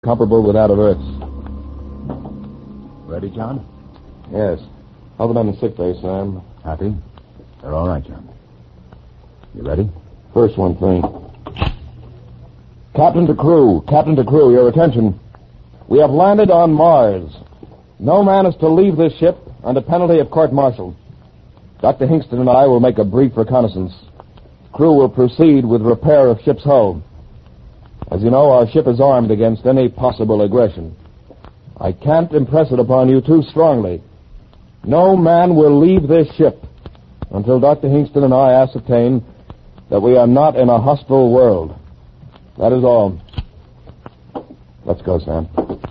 comparable with that of Earth's. Ready, John? Yes. How's it on the sick bay, Sam? Happy? They're all right, John. You ready? First one thing. Captain to crew, your attention. We have landed on Mars. No man is to leave this ship under penalty of court-martial. Dr. Hingston and I will make a brief reconnaissance. Crew will proceed with repair of ship's hull. As you know, our ship is armed against any possible aggression. I can't impress it upon you too strongly. No man will leave this ship until Dr. Hingston and I ascertain that we are not in a hostile world. That is all. Let's go, Sam.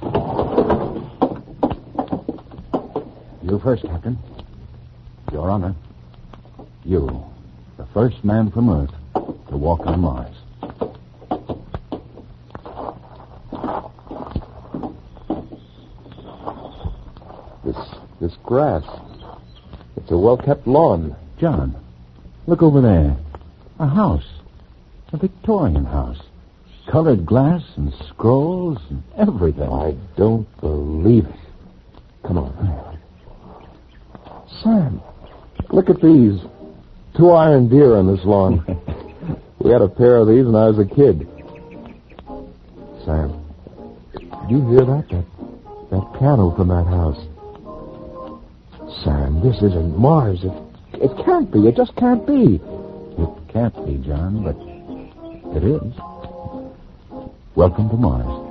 You first, Captain. Your Honor. You, the first man from Earth to walk on Mars. This grass. It's a well-kept lawn. John, look over there. A house. A Victorian house. Colored glass and scrolls and everything. I don't believe it. Come on. Sam, look at these. 2 iron deer on this lawn. We had a pair of these when I was a kid. Sam, did you hear that? That piano from that house. Sam, this isn't Mars. It can't be. It just can't be. It can't be, John, but it is. Welcome to Mars.